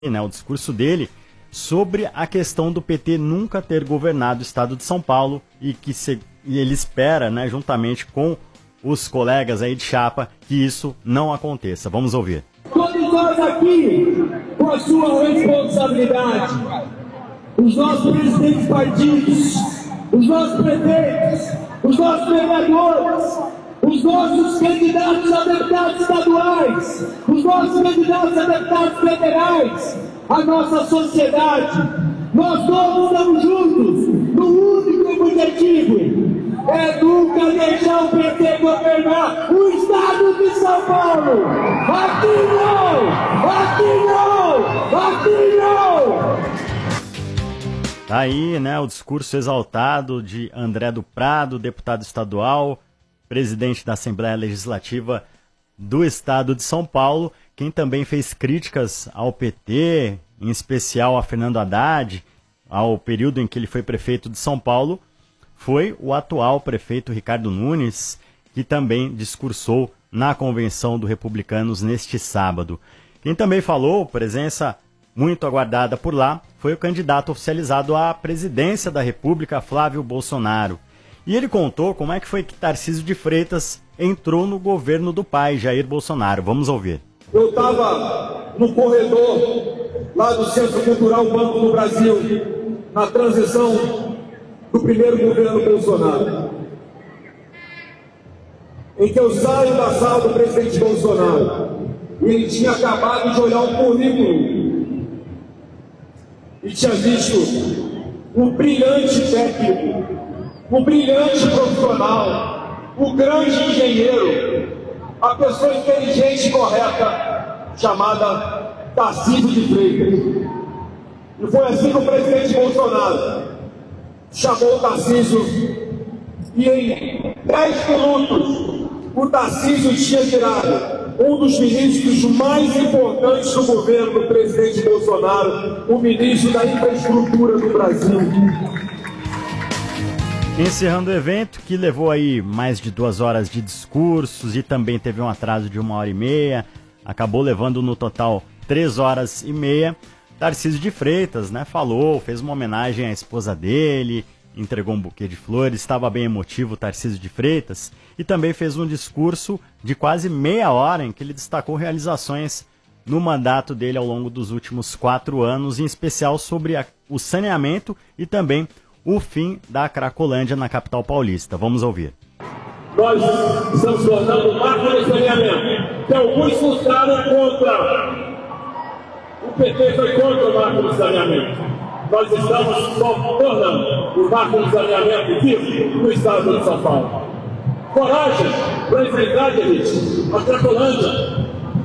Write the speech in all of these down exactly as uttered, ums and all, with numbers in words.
né, o discurso dele sobre a questão do P T nunca ter governado o estado de São Paulo e que se, e ele espera, né, juntamente com os colegas aí de chapa, que isso não aconteça. Vamos ouvir. Todos nós aqui, com a sua responsabilidade, os nossos presidentes de partidos, os nossos prefeitos, os nossos vereadores, os nossos candidatos a deputados estaduais, os nossos candidatos a deputados federais, a nossa sociedade, nós todos estamos juntos no único objetivo, é nunca deixar o P T governar o estado de São Paulo. Aqui não! Aqui não! Aqui não! Tá aí, né, o discurso exaltado de André do Prado, deputado estadual, presidente da Assembleia Legislativa do estado de São Paulo, quem também fez críticas ao P T, em especial a Fernando Haddad, ao período em que ele foi prefeito de São Paulo, foi o atual prefeito Ricardo Nunes, que também discursou na convenção do Republicanos neste sábado. Quem também falou, presença muito aguardada por lá, foi o candidato oficializado à presidência da República, Flávio Bolsonaro. E ele contou como é que foi que Tarcísio de Freitas entrou no governo do pai, Jair Bolsonaro. Vamos ouvir. Eu estava no corredor lá do Centro Cultural Banco do Brasil, na transição do primeiro governo Bolsonaro, em que eu saio da sala do presidente Bolsonaro e ele tinha acabado de olhar o currículo e tinha visto um brilhante técnico, um brilhante profissional, um grande engenheiro, a pessoa inteligente e correta chamada Tarcísio de Freitas. E foi assim que o presidente Bolsonaro chamou o Tarcísio e em dez minutos o Tarcísio tinha tirado um dos ministros mais importantes do governo do presidente Bolsonaro, o ministro da Infraestrutura do Brasil. Encerrando o evento, que levou aí mais de duas horas de discursos e também teve um atraso de uma hora e meia, acabou levando no total três horas e meia. Tarcísio de Freitas, né, falou, fez uma homenagem à esposa dele, entregou um buquê de flores, estava bem emotivo o Tarcísio de Freitas, e também fez um discurso de quase meia hora em que ele destacou realizações no mandato dele ao longo dos últimos quatro anos, em especial sobre a, o saneamento e também o fim da Cracolândia na capital paulista. Vamos ouvir. Nós estamos tornando o marco do saneamento, que alguns lutaram contra. O P T foi contra o marco do saneamento. Nós estamos tornando o marco do saneamento vivo no estado de São Paulo. Coragem para enfrentar, gente, a Cracolândia.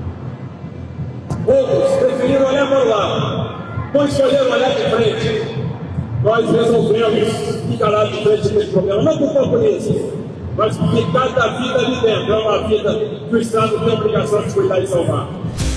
Outros preferiram olhar para o lado, não escolheram olhar de frente. Nós resolvemos encarar de frente esse problema, não por populismo, mas porque cada vida ali dentro é uma vida que o Estado tem a obrigação de cuidar e salvar.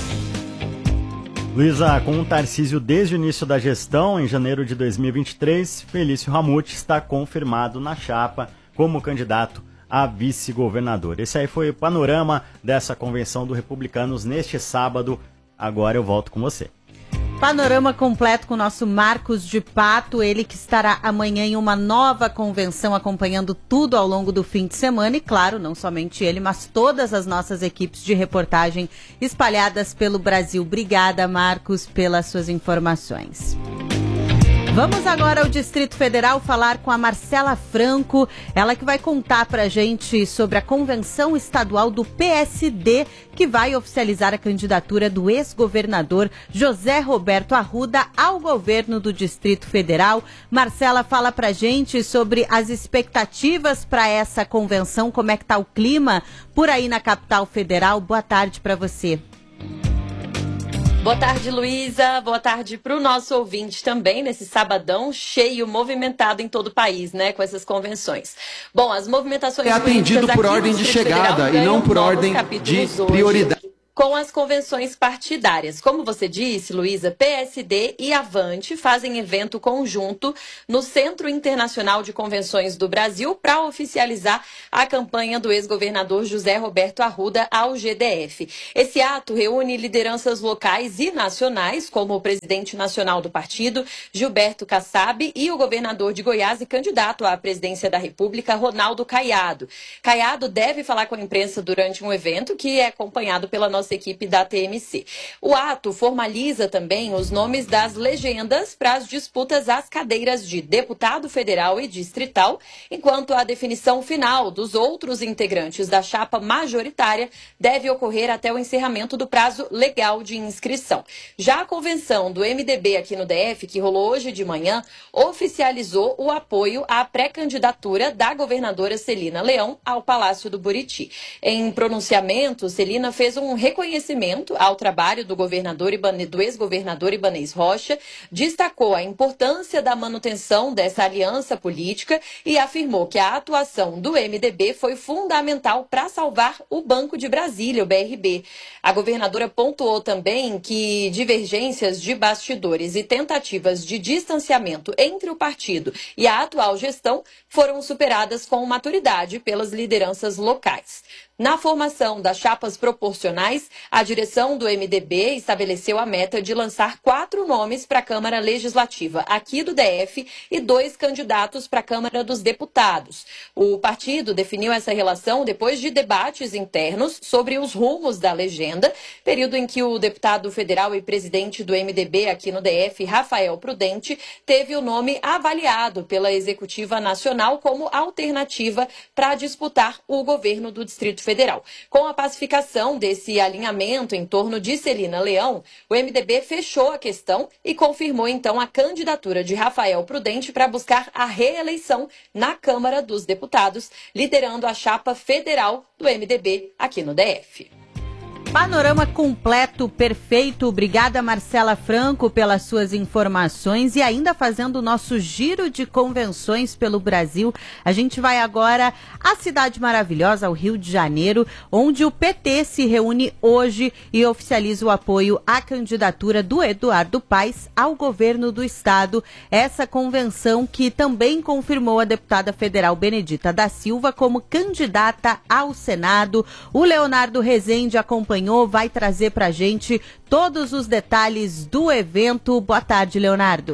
Luísa, com o Tarcísio desde o início da gestão, em janeiro de dois mil e vinte e três, Felício Ramute está confirmado na chapa como candidato a vice-governador. Esse aí foi o panorama dessa convenção do Republicanos neste sábado. Agora eu volto com você. Panorama completo com o nosso Marcos de Pato, ele que estará amanhã em uma nova convenção acompanhando tudo ao longo do fim de semana e, claro, não somente ele, mas todas as nossas equipes de reportagem espalhadas pelo Brasil. Obrigada, Marcos, pelas suas informações. Vamos agora ao Distrito Federal falar com a Marcela Franco, ela que vai contar pra gente sobre a convenção estadual do P S D, que vai oficializar a candidatura do ex-governador José Roberto Arruda ao governo do Distrito Federal. Marcela, fala pra gente sobre as expectativas para essa convenção, como é que tá o clima por aí na capital federal. Boa tarde para você. Boa tarde, Luísa. Boa tarde para o nosso ouvinte também, nesse sabadão cheio, movimentado em todo o país, né, com essas convenções. Bom, as movimentações... É atendido por ordem de chegada e não por ordem de prioridade. com as convenções partidárias. Como você disse, Luísa, P S D e Avante fazem evento conjunto no Centro Internacional de Convenções do Brasil para oficializar a campanha do ex-governador José Roberto Arruda ao G D F. Esse ato reúne lideranças locais e nacionais, como o presidente nacional do partido, Gilberto Kassab, e o governador de Goiás e candidato à presidência da República, Ronaldo Caiado. Caiado deve falar com a imprensa durante um evento que é acompanhado pela nossa equipe da T M C. O ato formaliza também os nomes das legendas para as disputas às cadeiras de deputado federal e distrital, enquanto a definição final dos outros integrantes da chapa majoritária deve ocorrer até o encerramento do prazo legal de inscrição. Já a convenção do M D B aqui no D F, que rolou hoje de manhã, oficializou o apoio à pré-candidatura da governadora Celina Leão ao Palácio do Buriti. Em pronunciamento, Celina fez um reconhecimento ao trabalho do governador Ibane... do ex-governador Ibanez Rocha, destacou a importância da manutenção dessa aliança política e afirmou que a atuação do M D B foi fundamental para salvar o Banco de Brasília, o B R B. A governadora pontuou também que divergências de bastidores e tentativas de distanciamento entre o partido e a atual gestão foram superadas com maturidade pelas lideranças locais. Na formação das chapas proporcionais, a direção do M D B estabeleceu a meta de lançar quatro nomes para a Câmara Legislativa aqui do D F e dois candidatos para a Câmara dos Deputados. O partido definiu essa relação depois de debates internos sobre os rumos da legenda, período em que o deputado federal e presidente do M D B aqui no D F, Rafael Prudente, teve o nome avaliado pela Executiva Nacional como alternativa para disputar o governo do Distrito Federal. Federal. Com a pacificação desse alinhamento em torno de Celina Leão, o M D B fechou a questão e confirmou então a candidatura de Rafael Prudente para buscar a reeleição na Câmara dos Deputados, liderando a chapa federal do M D B aqui no D F. Panorama completo, perfeito. Obrigada, Marcela Franco, pelas suas informações e ainda fazendo o nosso giro de convenções pelo Brasil. A gente vai agora à cidade maravilhosa, ao Rio de Janeiro, onde o P T se reúne hoje e oficializa o apoio à candidatura do Eduardo Paes ao governo do estado. Essa convenção que também confirmou a deputada federal Benedita da Silva como candidata ao Senado. O Leonardo Rezende acompanhou, vai trazer pra gente todos os detalhes do evento. Boa tarde, Leonardo.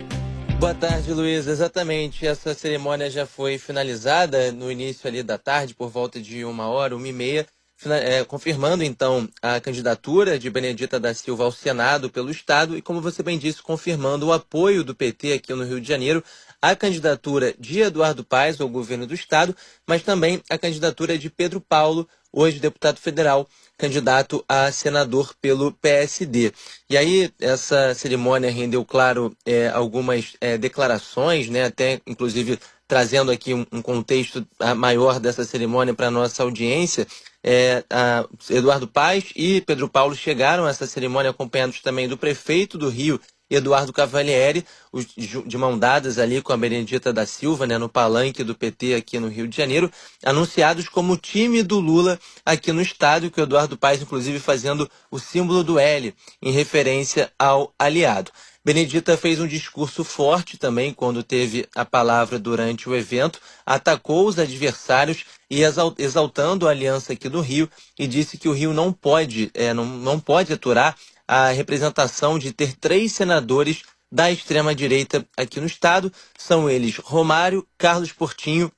Boa tarde, Luísa. Exatamente, essa cerimônia já foi finalizada no início ali da tarde, por volta de uma hora, uma e meia, é, confirmando então a candidatura de Benedita da Silva ao Senado pelo Estado e, como você bem disse, confirmando o apoio do P T aqui no Rio de Janeiro à candidatura de Eduardo Paes ao governo do Estado, mas também a candidatura de Pedro Paulo, hoje deputado federal, candidato a senador pelo P S D. E aí, essa cerimônia rendeu, claro, é, algumas é, declarações, né, até inclusive trazendo aqui um, um contexto maior dessa cerimônia para a nossa audiência. É, a Eduardo Paes e Pedro Paulo chegaram a essa cerimônia acompanhados também do prefeito do Rio, Eduardo Cavalieri, os, de mão dadas ali com a Benedita da Silva, né, no palanque do P T aqui no Rio de Janeiro, anunciados como time do Lula aqui no estado, com o Eduardo Paes, inclusive, fazendo o símbolo do L, em referência ao aliado. Benedita fez um discurso forte também quando teve a palavra durante o evento, atacou os adversários e exaltando a aliança aqui do Rio e disse que o Rio não pode, é, não, não pode aturar a representação de ter três senadores da extrema-direita aqui no estado. São eles Romário, Carlos Portinho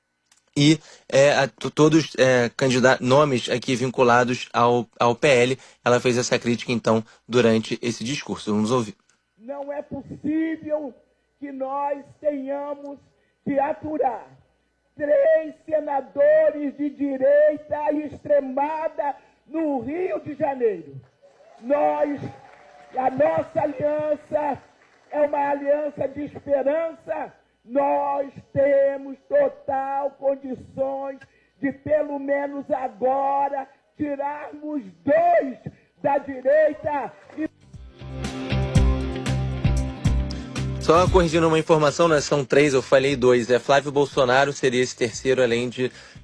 e é, a, todos é, candidatos, nomes aqui vinculados ao, ao P L. Ela fez essa crítica, então, durante esse discurso. Vamos ouvir. Não é possível que nós tenhamos que aturar três senadores de direita extremada no Rio de Janeiro. Nós, a nossa aliança é uma aliança de esperança. Nós temos total condições de, pelo menos agora, tirarmos dois da direita e... Só corrigindo uma informação, né? São três, eu falei dois. É Flávio Bolsonaro, seria esse terceiro, além de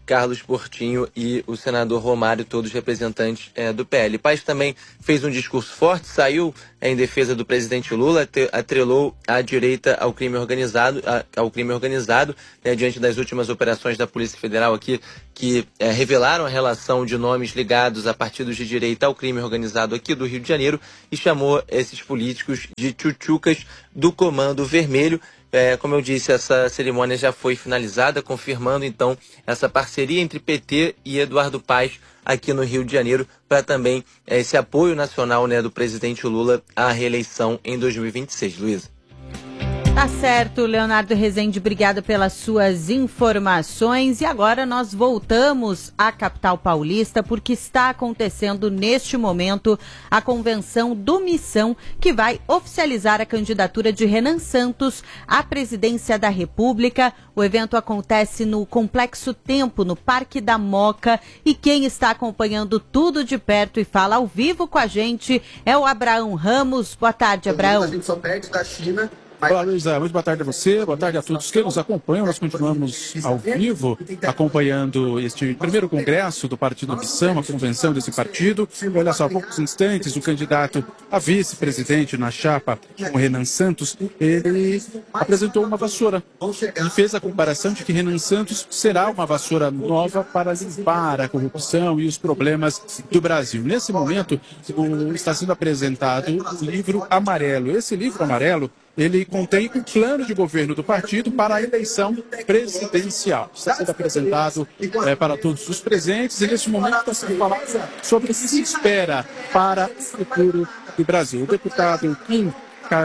Carlos Portinho e o senador Romário, todos representantes é, do P L. Paes também fez um discurso forte, saiu é, em defesa do presidente Lula, atrelou a direita ao crime organizado, a, ao crime organizado né, diante das últimas operações da Polícia Federal aqui, que é, revelaram a relação de nomes ligados a partidos de direita ao crime organizado aqui do Rio de Janeiro, e chamou esses políticos de tchutchucas do Comando Vermelho. É, como eu disse, essa cerimônia já foi finalizada, confirmando então essa parceria entre P T e Eduardo Paes aqui no Rio de Janeiro, para também é, esse apoio nacional né, do presidente Lula à reeleição em dois mil e vinte e seis. Luísa. Tá certo, Leonardo Rezende, obrigado pelas suas informações. E agora nós voltamos à capital paulista, porque está acontecendo neste momento a convenção do Missão, que vai oficializar a candidatura de Renan Santos à presidência da República. O evento acontece no Complexo Tempo, no Parque da Moca, e quem está acompanhando tudo de perto e fala ao vivo com a gente é o Abraão Ramos. Boa tarde, Abraão. A gente só perde da China. Olá, Luísa. Muito boa tarde a você, boa tarde a todos que nos acompanham. Nós continuamos ao vivo acompanhando este primeiro congresso do Partido Missão, a convenção desse partido. Olha só, há poucos instantes, o candidato a vice-presidente na chapa, o Renan Santos, ele apresentou uma vassoura e fez a comparação de que Renan Santos será uma vassoura nova para limpar a corrupção e os problemas do Brasil. Nesse momento, está sendo apresentado o livro amarelo. Esse livro amarelo, ele contém o plano de governo do partido para a eleição presidencial. Está sendo apresentado é, para todos os presentes e, neste momento, está sendo falado sobre o que se espera para o futuro do Brasil. O deputado Kim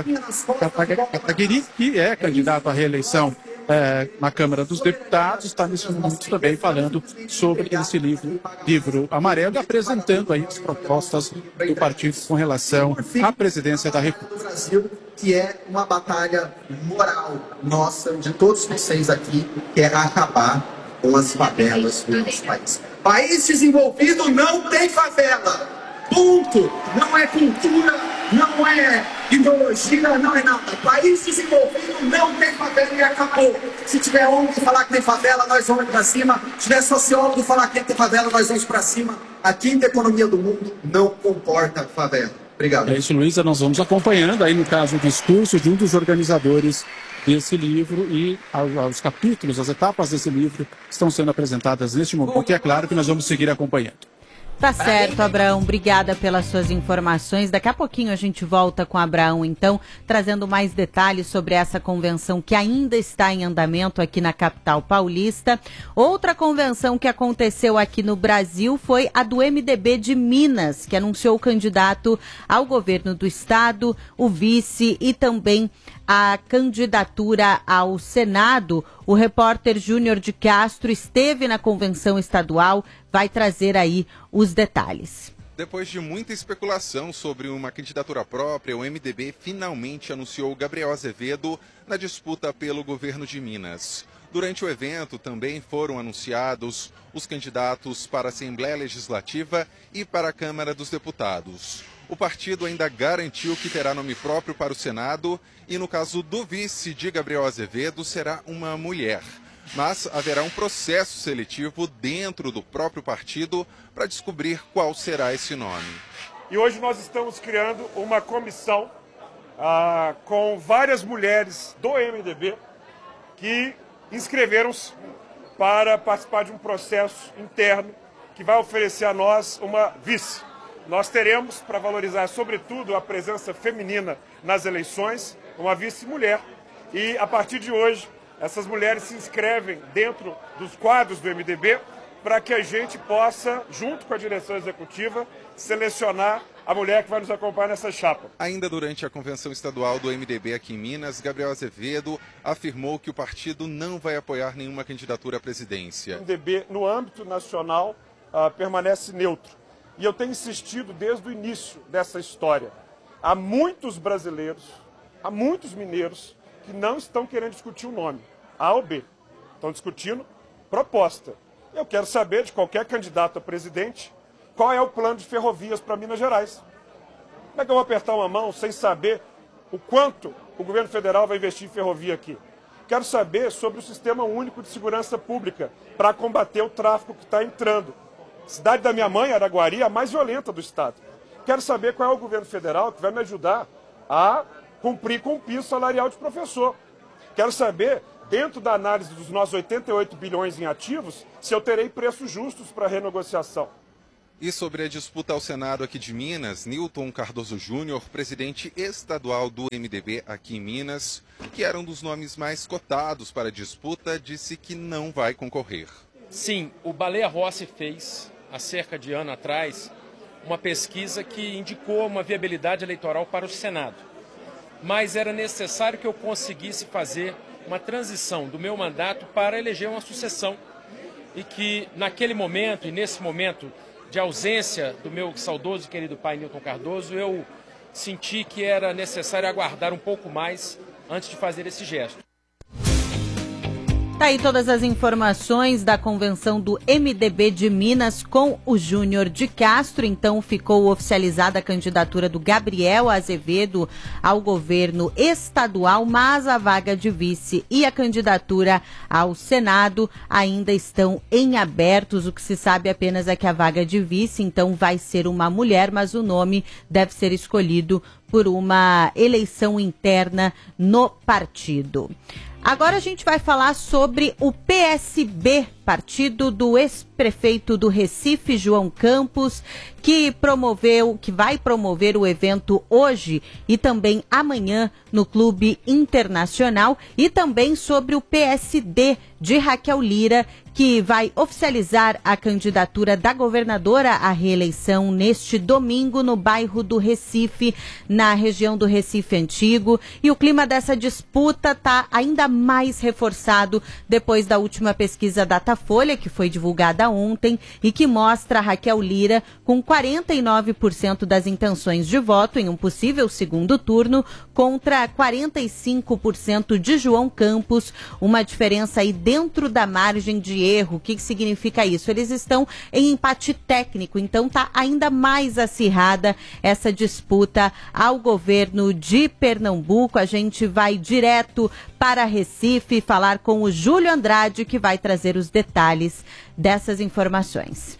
Kataguiri, que é candidato à reeleição é, na Câmara dos Deputados, está nesse momento também falando sobre esse livro, livro amarelo, e apresentando aí as propostas do partido com relação à presidência da República. Que é uma batalha moral nossa, de todos vocês aqui, que é acabar com as favelas do nosso país. País desenvolvido não tem favela. Ponto. Não é cultura, não é ideologia, não é nada. País desenvolvido não tem favela e acabou. Se tiver homem falar que tem favela, nós vamos para cima. Se tiver sociólogo falar que tem favela, nós vamos para cima. A quinta economia do mundo não comporta favela. Obrigado. É isso, Luísa. Nós vamos acompanhando aí, no caso, o discurso de um dos organizadores desse livro, e os capítulos, as etapas desse livro estão sendo apresentadas neste momento, e é claro que nós vamos seguir acompanhando. Tá certo, Abraão. Obrigada pelas suas informações. Daqui a pouquinho a gente volta com o Abraão, então, trazendo mais detalhes sobre essa convenção que ainda está em andamento aqui na capital paulista. Outra convenção que aconteceu aqui no Brasil foi a do M D B de Minas, que anunciou o candidato ao governo do estado, o vice e também a candidatura ao Senado. O repórter Júnior de Castro esteve na convenção estadual, vai trazer aí os detalhes. Depois de muita especulação sobre uma candidatura própria, o M D B finalmente anunciou Gabriel Azevedo na disputa pelo governo de Minas. Durante o evento também foram anunciados os candidatos para a Assembleia Legislativa e para a Câmara dos Deputados. O partido ainda garantiu que terá nome próprio para o Senado e, no caso do vice de Gabriel Azevedo, será uma mulher. Mas haverá um processo seletivo dentro do próprio partido para descobrir qual será esse nome. E hoje nós estamos criando uma comissão ah, com várias mulheres do M D B que inscreveram-se para participar de um processo interno que vai oferecer a nós uma vice. Nós teremos, para valorizar sobretudo a presença feminina nas eleições, uma vice-mulher. E a partir de hoje, essas mulheres se inscrevem dentro dos quadros do M D B para que a gente possa, junto com a direção executiva, selecionar a mulher que vai nos acompanhar nessa chapa. Ainda durante a convenção estadual do M D B aqui em Minas, Gabriel Azevedo afirmou que o partido não vai apoiar nenhuma candidatura à presidência. O M D B, no âmbito nacional, uh, permanece neutro. E eu tenho insistido desde o início dessa história. Há muitos brasileiros, há muitos mineiros que não estão querendo discutir o nome, A ou B. Estão discutindo proposta. Eu quero saber de qualquer candidato a presidente qual é o plano de ferrovias para Minas Gerais. Como é que eu vou apertar uma mão sem saber o quanto o governo federal vai investir em ferrovia aqui? Quero saber sobre o Sistema Único de Segurança Pública para combater o tráfico que está entrando. Cidade da minha mãe, Araguari, a mais violenta do estado. Quero saber qual é o governo federal que vai me ajudar a cumprir com o piso salarial de professor. Quero saber, dentro da análise dos nossos oitenta e oito bilhões em ativos, se eu terei preços justos para renegociação. E sobre a disputa ao Senado aqui de Minas, Newton Cardoso Júnior, presidente estadual do M D B aqui em Minas, que era um dos nomes mais cotados para a disputa, disse que não vai concorrer. Sim, o Baleia Rossi fez, há cerca de ano atrás, uma pesquisa que indicou uma viabilidade eleitoral para o Senado. Mas era necessário que eu conseguisse fazer uma transição do meu mandato para eleger uma sucessão. E que naquele momento e nesse momento de ausência do meu saudoso e querido pai Newton Cardoso, eu senti que era necessário aguardar um pouco mais antes de fazer esse gesto. Tá aí todas as informações da convenção do M D B de Minas com o Júnior de Castro. Então ficou oficializada a candidatura do Gabriel Azevedo ao governo estadual, mas a vaga de vice e a candidatura ao Senado ainda estão em abertos. O que se sabe apenas é que a vaga de vice, então, vai ser uma mulher, mas o nome deve ser escolhido por uma eleição interna no partido. Agora a gente vai falar sobre o P S B, partido do ex-prefeito do Recife, João Campos, que promoveu, que vai promover o evento hoje e também amanhã no Clube Internacional, e também sobre o P S D de Raquel Lira, que vai oficializar a candidatura da governadora à reeleição neste domingo no bairro do Recife, na região do Recife Antigo. E o clima dessa disputa está ainda mais reforçado depois da última pesquisa Datafolha, que foi divulgada ontem e que mostra a Raquel Lira com quarenta e nove por cento das intenções de voto em um possível segundo turno contra quarenta e cinco por cento de João Campos, uma diferença aí dentro da margem de erro. O que significa isso? Eles estão em empate técnico, então está ainda mais acirrada essa disputa ao governo de Pernambuco. A gente vai direto para Recife falar com o Júlio Andrade, que vai trazer os detalhes dessas informações.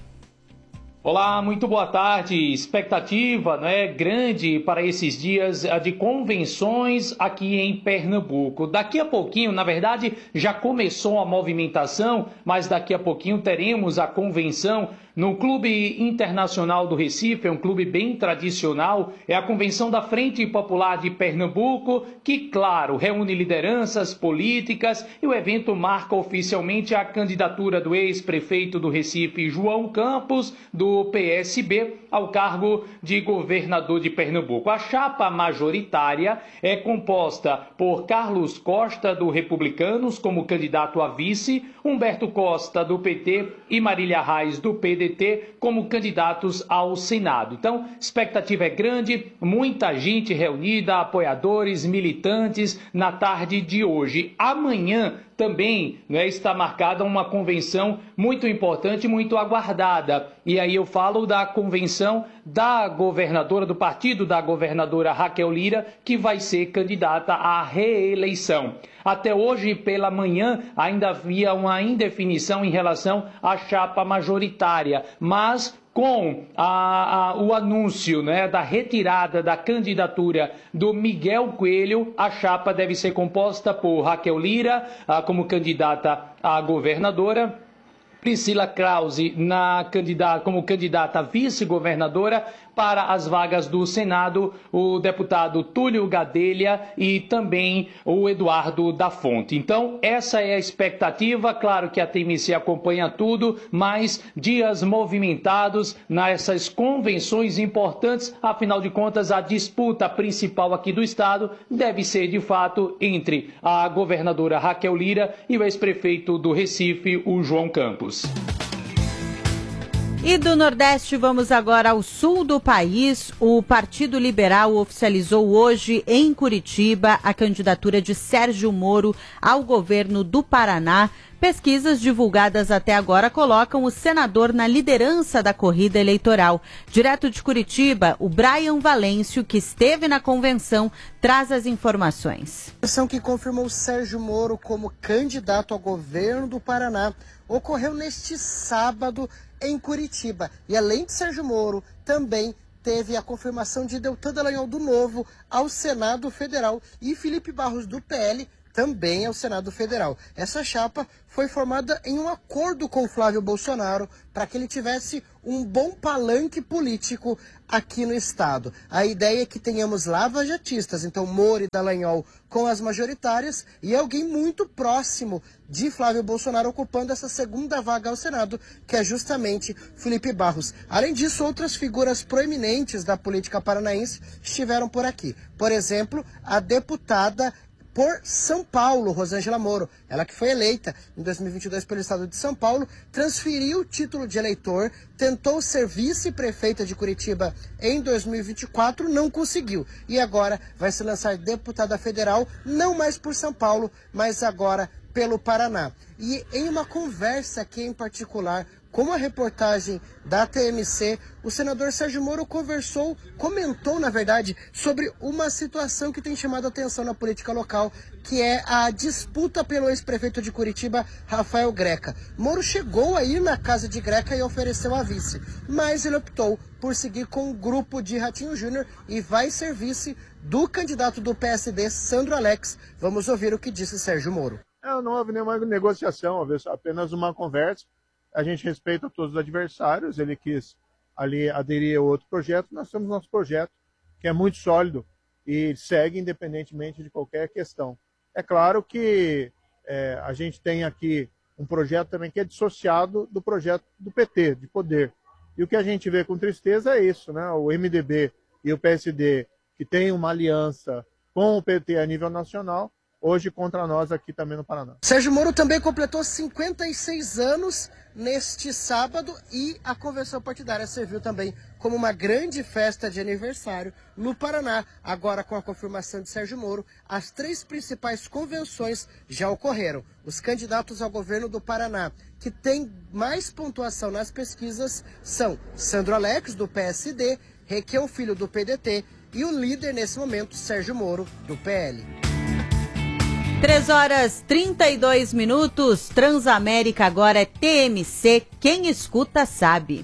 Olá, muito boa tarde. Expectativa, né, grande para esses dias de convenções aqui em Pernambuco. Daqui a pouquinho, na verdade, já começou a movimentação, mas daqui a pouquinho teremos a convenção no Clube Internacional do Recife. É um clube bem tradicional, é a convenção da Frente Popular de Pernambuco, que, claro, reúne lideranças políticas, e o evento marca oficialmente a candidatura do ex-prefeito do Recife, João Campos, do P S B, ao cargo de governador de Pernambuco. A chapa majoritária é composta por Carlos Costa, do Republicanos, como candidato a vice, Humberto Costa, do P T, e Marília Reis, do P D T, como candidatos ao Senado. Então, expectativa é grande, muita gente reunida, apoiadores, militantes, na tarde de hoje. Amanhã também, né, está marcada uma convenção muito importante, muito aguardada. E aí eu falo da convenção da governadora, do partido da governadora Raquel Lira, que vai ser candidata à reeleição. Até hoje, pela manhã, ainda havia uma indefinição em relação à chapa majoritária, mas com a, a, o anúncio, né, da retirada da candidatura do Miguel Coelho, a chapa deve ser composta por Raquel Lira a, como candidata a governadora, Priscila Krause na candidata, como candidata a vice-governadora. Para as vagas do Senado, o deputado Túlio Gadelha e também o Eduardo da Fonte. Então, essa é a expectativa. Claro que a T M C acompanha tudo, mas dias movimentados nessas convenções importantes. Afinal de contas, a disputa principal aqui do estado deve ser, de fato, entre a governadora Raquel Lira e o ex-prefeito do Recife, o João Campos. E do Nordeste, vamos agora ao sul do país. O Partido Liberal oficializou hoje em Curitiba a candidatura de Sérgio Moro ao governo do Paraná. Pesquisas divulgadas até agora colocam o senador na liderança da corrida eleitoral. Direto de Curitiba, o Brian Valêncio, que esteve na convenção, traz as informações. A convenção que confirmou Sérgio Moro como candidato ao governo do Paraná ocorreu neste sábado em Curitiba. E além de Sérgio Moro, também teve a confirmação de Deltan Dallagnol do Novo ao Senado Federal e Felipe Barros do P L também ao Senado Federal. Essa chapa foi formada em um acordo com Flávio Bolsonaro para que ele tivesse um bom palanque político aqui no estado. A ideia é que tenhamos lava-jatistas, então Moro e Dallagnol com as majoritárias e alguém muito próximo de Flávio Bolsonaro ocupando essa segunda vaga ao Senado, que é justamente Felipe Barros. Além disso, outras figuras proeminentes da política paranaense estiveram por aqui. Por exemplo, a deputada por São Paulo, Rosângela Moro, ela que foi eleita em dois mil e vinte e dois pelo estado de São Paulo, transferiu o título de eleitor, tentou ser vice-prefeita de Curitiba em dois mil e vinte e quatro, não conseguiu. E agora vai se lançar deputada federal, não mais por São Paulo, mas agora pelo Paraná. E em uma conversa aqui em particular com a reportagem da T M C, o senador Sérgio Moro conversou, comentou, na verdade, sobre uma situação que tem chamado a atenção na política local, que é a disputa pelo ex-prefeito de Curitiba, Rafael Greca. Moro chegou a ir na casa de Greca e ofereceu a vice, mas ele optou por seguir com o grupo de Ratinho Júnior e vai ser vice do candidato do P S D, Sandro Alex. Vamos ouvir o que disse Sérgio Moro. Não, não houve nenhuma negociação, apenas uma conversa. A gente respeita todos os adversários, ele quis ali aderir a outro projeto, nós temos nosso projeto, que é muito sólido e segue independentemente de qualquer questão. É claro que é, a gente tem aqui um projeto também que é dissociado do projeto do P T, de poder. E o que a gente vê com tristeza é isso, né? O M D B e o P S D, que tem uma aliança com o P T a nível nacional, hoje contra nós aqui também no Paraná. Sérgio Moro também completou cinquenta e seis anos neste sábado e a convenção partidária serviu também como uma grande festa de aniversário no Paraná. Agora, com a confirmação de Sérgio Moro, as três principais convenções já ocorreram. Os candidatos ao governo do Paraná que têm mais pontuação nas pesquisas são Sandro Alex, do P S D, Requião Filho, do P D T e o líder nesse momento, Sérgio Moro, do P L. três horas e trinta e dois minutos, Transamérica agora é T M C, quem escuta sabe.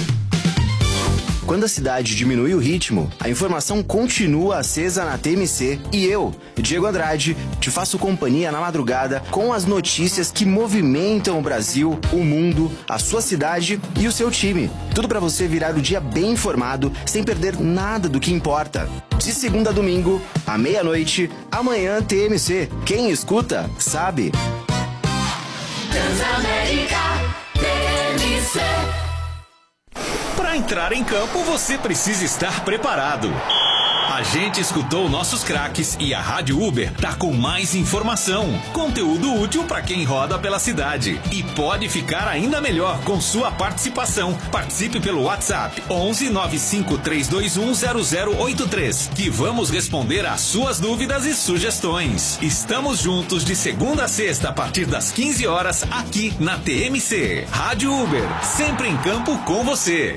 Quando a cidade diminui o ritmo, a informação continua acesa na T M C e eu, Diego Andrade, te faço companhia na madrugada com as notícias que movimentam o Brasil, o mundo, a sua cidade e o seu time. Tudo para você virar o dia bem informado, sem perder nada do que importa. De segunda a domingo, à meia-noite, amanhã T M C. Quem escuta, sabe. Transamérica T M C. Para entrar em campo, você precisa estar preparado. A gente escutou nossos craques e a Rádio Uber tá com mais informação, conteúdo útil para quem roda pela cidade. E pode ficar ainda melhor com sua participação. Participe pelo WhatsApp onze nove cinco três dois um zero zero oito três, que vamos responder às suas dúvidas e sugestões. Estamos juntos de segunda a sexta a partir das quinze horas aqui na T M C. Rádio Uber, sempre em campo com você.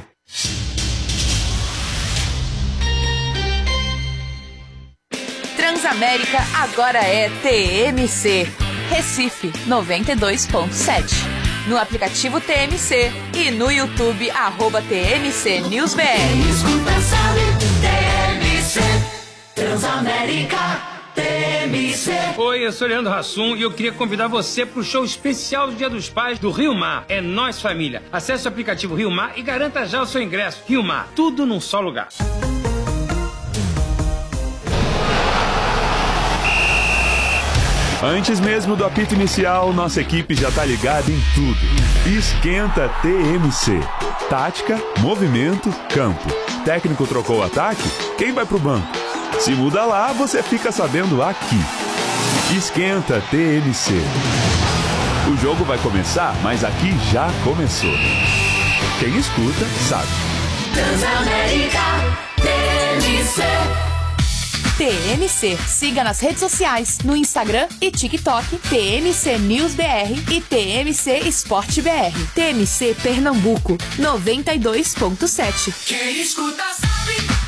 Transamérica agora é T M C. Recife noventa e dois ponto sete. No aplicativo T M C e no YouTube, arroba T M C News B R. Escuta, sabe, T M C. Transamérica T M C. Oi, eu sou Leandro Hassum e eu queria convidar você para o show especial do Dia dos Pais do Rio Mar. É Nós Família. Acesse o aplicativo Rio Mar e garanta já o seu ingresso. Rio Mar, tudo num só lugar. Antes mesmo do apito inicial, nossa equipe já tá ligada em tudo. Esquenta T M C. Tática, movimento, campo. Técnico trocou o ataque? Quem vai pro banco? Se muda lá, você fica sabendo aqui. Esquenta T M C. O jogo vai começar, mas aqui já começou. Quem escuta, sabe. Transamérica T M C. T M C. Siga nas redes sociais, no Instagram e TikTok, T M C News B R e T M C Esporte B R. T M C Pernambuco, noventa e dois ponto sete. Quem escuta sabe.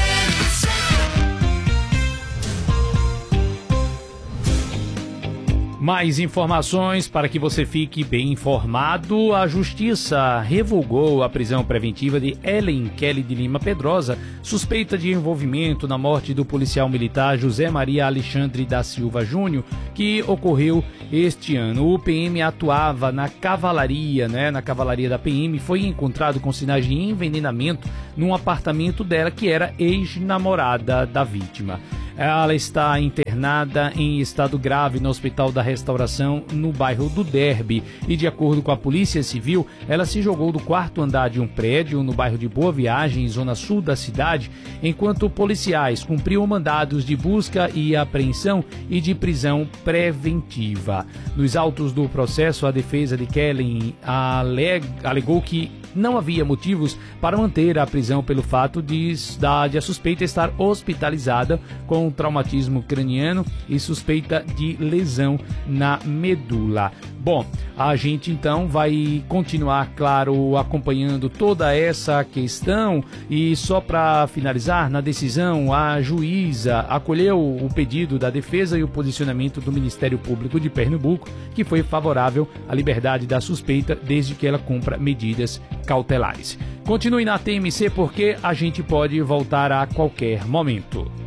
Mais informações para que você fique bem informado. A Justiça revogou a prisão preventiva de Ellen Kelly de Lima Pedrosa, suspeita de envolvimento na morte do policial militar José Maria Alexandre da Silva Júnior, que ocorreu este ano. O P M atuava na cavalaria, né? Na cavalaria da P M, foi encontrado com sinais de envenenamento num apartamento dela, que era ex-namorada da vítima. Ela está internada em estado grave no Hospital da Restauração, no bairro do Derby. E de acordo com a Polícia Civil, ela se jogou do quarto andar de um prédio no bairro de Boa Viagem, zona sul da cidade, enquanto policiais cumpriam mandados de busca e apreensão e de prisão preventiva. Nos autos do processo, a defesa de Kelly alegou que não havia motivos para manter a prisão pelo fato de, de a suspeita estar hospitalizada com traumatismo craniano e suspeita de lesão na medula. Bom, a gente então vai continuar, claro, acompanhando toda essa questão. E só para finalizar, na decisão, a juíza acolheu o pedido da defesa e o posicionamento do Ministério Público de Pernambuco, que foi favorável à liberdade da suspeita desde que ela cumpra medidas cautelares. Continue na T M C porque a gente pode voltar a qualquer momento.